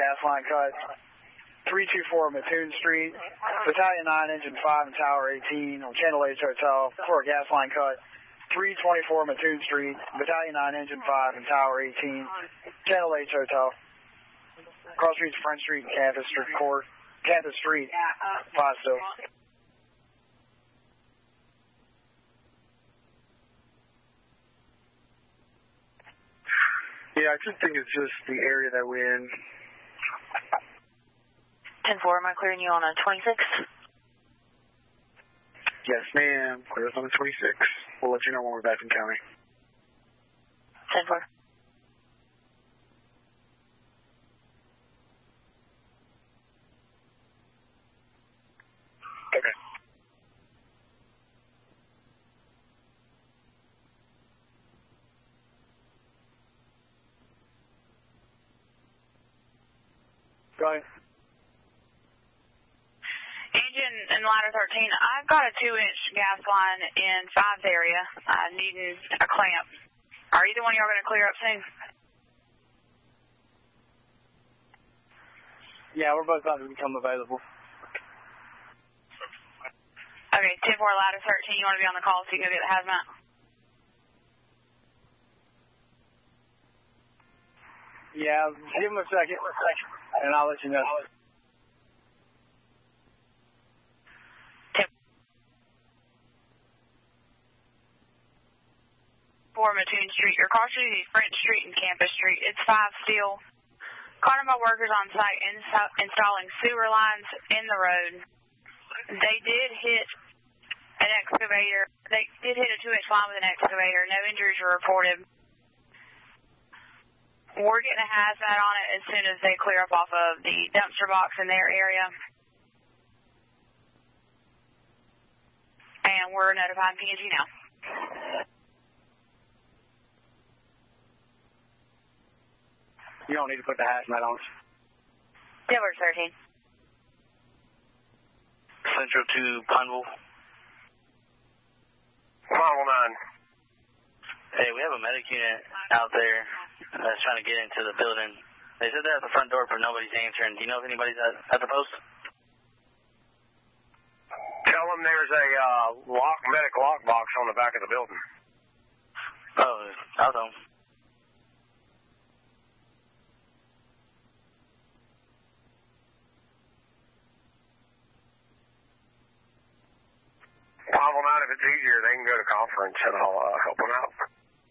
gas line cut. 324 Mattoon Street, Battalion 9, Engine 5 in Tower 18 on Channel H Hotel for a gas line cut. 324 Mattoon Street, Battalion 9, Engine 5 in Tower 18, Channel H Hotel. Cross Streets, Front Street, and Campus Street, 5 still. Yeah, I just think it's just the area that we're in. 10-4, am I clearing you on a 26? Yes, ma'am. Clear us on the 26. We'll let you know when we're back in county. 10-4. Okay. Go ahead. Engine and ladder 13, I've got a 2-inch gas line in 5's area needing a clamp. Are either one of y'all going to clear up soon? Yeah, we're both about to become available. Okay, 10-4, ladder 13, you want to be on the call so you can go get the hazmat? Yeah, give him a second, and I'll let you know. 4 Mattoon Street. Your car should be French Street and Campus Street. It's 5 still. Caught my workers on site installing sewer lines in the road. They did hit an excavator. They did hit a 2-inch line with an excavator. No injuries were reported. We're getting a hazmat on it as soon as they clear up off of the dumpster box in their area. And we're notifying PNG now. You don't need to put the hazmat on. Denver 13. Central to Pineville. Model 9. Hey, we have a medic unit out there that's trying to get into the building. They said they're at the front door, but nobody's answering. Do you know if anybody's at the post? Tell them there's a medic lockbox on the back of the building. Oh, I'll tell them. Model 9, if it's easier, they can go to conference and I'll help them out.